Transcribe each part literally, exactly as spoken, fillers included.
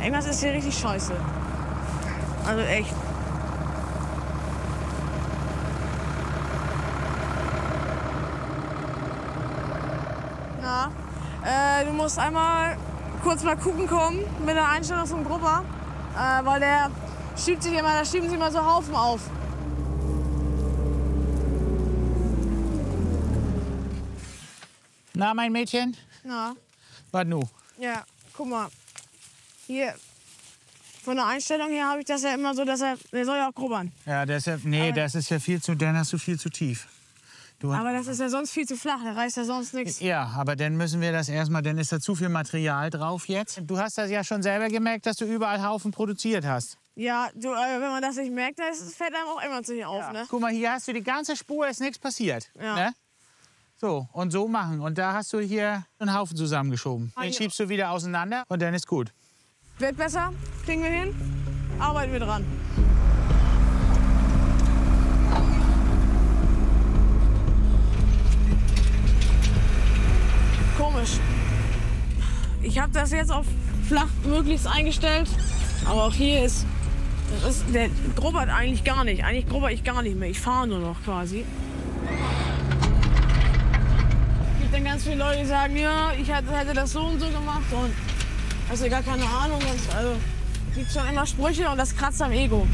Irgendwas ist hier richtig scheiße. Also echt. Na, äh, du musst einmal kurz mal gucken kommen mit der Einstellung vom Grubber, äh, weil der schiebt sich immer, da schieben sich immer so Haufen auf. Na, mein Mädchen? Na, Was nu? ja, guck mal. Hier, von der Einstellung her habe ich das ja immer so, dass er, der soll ja auch grubbern. Ja, das ist ja, nee, Aber- das ist ja viel zu, dann hast du viel zu tief. Du, Aber das ist ja sonst viel zu flach, da reißt ja sonst nichts. ja, aber dann müssen wir das erstmal, dann ist da zu viel Material drauf jetzt. Du hast das ja schon selber gemerkt, dass du überall Haufen produziert hast. Ja, du, äh, wenn man das nicht merkt, dann ist- fällt einem auch immer zu auf, ne? Guck mal, hier hast du die ganze Spur, ist nichts passiert. Ja. Ne? So, und so machen. Und da hast du hier einen Haufen zusammengeschoben. Ah, Den ja. schiebst du wieder auseinander und dann ist gut. Wird besser, kriegen wir hin, arbeiten wir dran. Komisch. Ich habe das jetzt auf flach möglichst eingestellt, aber auch hier ist, das ist, der grubbert eigentlich gar nicht. Eigentlich grubber ich gar nicht mehr. Ich fahre nur noch quasi. Es gibt dann ganz viele Leute, die sagen, ja, ich hätte, hätte das so und so gemacht und hast du gar keine Ahnung. Und, also gibt schon immer Sprüche und das kratzt am Ego.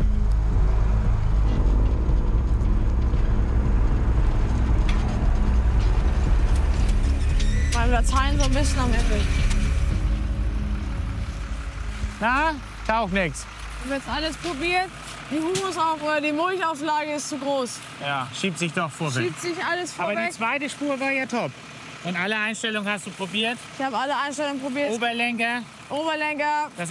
Beim Dateien so ein bisschen am Ende. Na, taucht nichts. Ich habe jetzt alles probiert. Die Humusauf oder die Mulchauflage ist zu groß. Ja, schiebt sich doch vorwärts. Schiebt sich alles Aber die vorweg. zweite Spur war ja top. Und alle Einstellungen hast du probiert. Ich habe alle Einstellungen probiert. Oberlenker. Oberlenker,